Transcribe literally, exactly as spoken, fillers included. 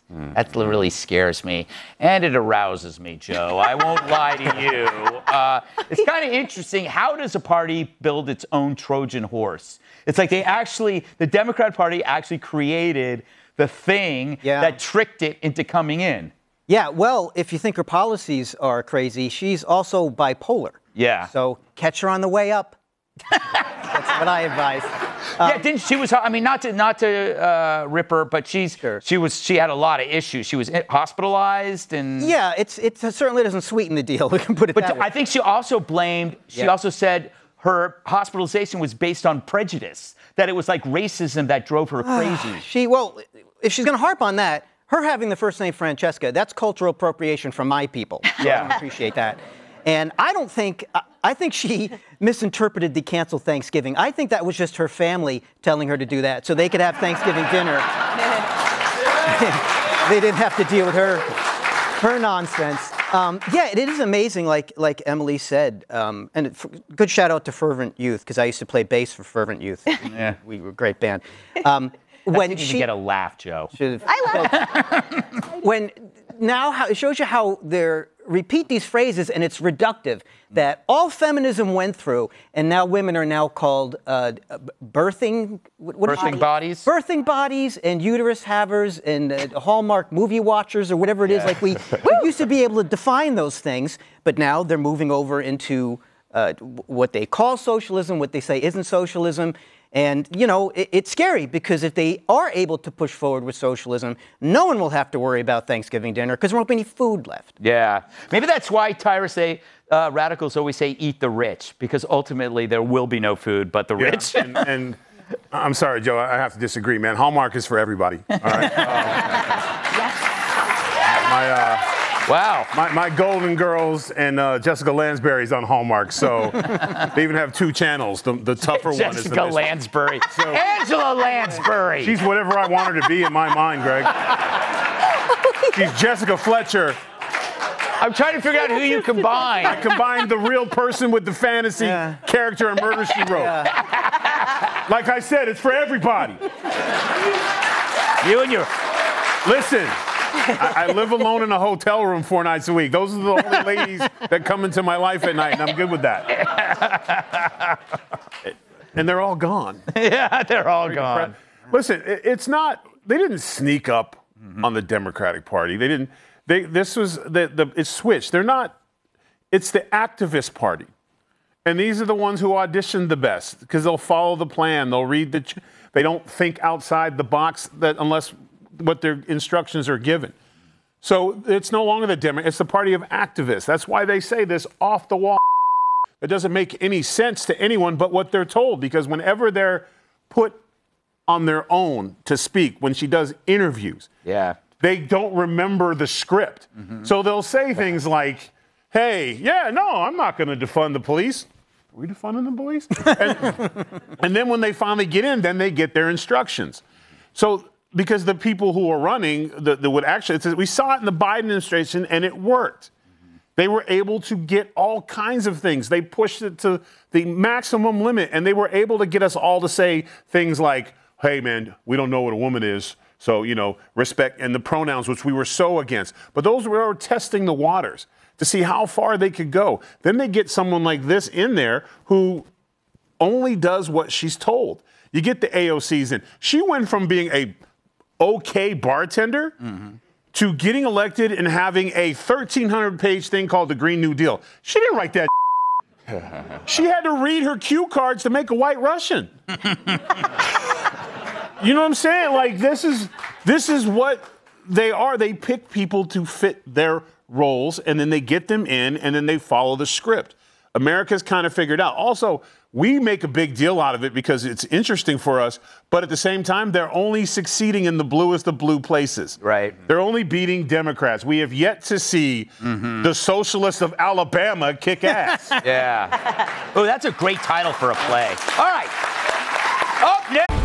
Mm. That really scares me. And it arouses me, Joe. I won't lie to you. Uh, it's kind of interesting. How does a party build its own Trojan horse? It's like they actually, the Democrat Party actually created the thing yeah. that tricked it into coming in. Yeah, well, if you think her policies are crazy, she's also bipolar. Yeah. So catch her on the way up. That's what I advise. Um, yeah, didn't she was? I mean, not to not to uh, rip her, but she's sure. she was she had a lot of issues. She was hospitalized and yeah, it's it certainly doesn't sweeten the deal. We can put it but that way. I think she also blamed. She yeah. also said her hospitalization was based on prejudice. That it was like racism that drove her crazy. she well, if she's going to harp on that, her having the first name Francesca, that's cultural appropriation from my people. So yeah, I don't appreciate that. And I don't think, I think she misinterpreted the cancel Thanksgiving. I think that was just her family telling her to do that so they could have Thanksgiving dinner. They didn't have to deal with her, her nonsense. Um, yeah, it is amazing, like like Emily said. Um, and it, good shout out to Fervent Youth, because I used to play bass for Fervent Youth. Yeah. We were a great band. Um, when she get a laugh, Joe. I laugh. When now, how, it shows you how they're repeat these phrases, and it's reductive, that all feminism went through, and now women are now called uh, birthing... What, what birthing bodies? Birthing bodies, and uterus havers, and uh, Hallmark movie watchers, or whatever it is. Yeah. Like, we, we used to be able to define those things, but now they're moving over into uh, what they call socialism, what they say isn't socialism. And, you know, it, it's scary, because if they are able to push forward with socialism, no one will have to worry about Thanksgiving dinner, because there won't be any food left. Yeah. Maybe that's why Tyra say, uh, radicals always say, eat the rich, because ultimately there will be no food but the yeah, rich. and, and I'm sorry, Joe, I have to disagree, man. Hallmark is for everybody. All right. Um, my, uh, Wow. My, my Golden Girls and uh, Jessica Lansbury's on Hallmark, so they even have two channels. The, the tougher one is the Jessica Lansbury. So, Angela Lansbury. She's whatever I want her to be in my mind, Greg. She's Jessica Fletcher. I'm trying to figure out who you combine. I combined the real person with the fantasy yeah. character and Murder, She Wrote. Yeah. Like I said, it's for everybody. You and your... Listen. I, I live alone in a hotel room four nights a week. Those are the only ladies that come into my life at night, and I'm good with that. And they're all gone. Yeah, they're all gone. Listen, it, it's not, they didn't sneak up mm-hmm. on the Democratic Party. They didn't, they, this was, the, the, it's switched. They're not, it's the activist party. And these are the ones who auditioned the best, because they'll follow the plan. They'll read the, they don't think outside the box that unless what their instructions are given. So it's no longer the Demo, it's the party of activists. That's why they say this off the wall. It doesn't make any sense to anyone but what they're told, because whenever they're put on their own to speak, when she does interviews, yeah, they don't remember the script. Mm-hmm. So they'll say things like, hey, yeah, no, I'm not going to defund the police. Are we defunding the police? and, and then when they finally get in, then they get their instructions. So because the people who are running, the, the would actually, it's, we saw it in the Biden administration, and it worked. Mm-hmm. They were able to get all kinds of things. They pushed it to the maximum limit, and they were able to get us all to say things like, hey, man, we don't know what a woman is, so, you know, respect, and the pronouns, which we were so against. But those were testing the waters to see how far they could go. Then they get someone like this in there who only does what she's told. You get the A O Cs in. She went from being a okay bartender mm-hmm. to getting elected and having a thirteen hundred page thing called the Green New Deal. She didn't write that. She had to read her cue cards to make a White Russian. You know what I'm saying? Like, this is this is what they are. They pick people to fit their roles, and then they get them in, and then they follow the script. America's kind of figured out. Also, we make a big deal out of it because it's interesting for us, but at the same time, they're only succeeding in the bluest of blue places. Right. They're only beating Democrats. We have yet to see mm-hmm. the socialists of Alabama kick ass. Yeah. Oh, that's a great title for a play. All right. Up next.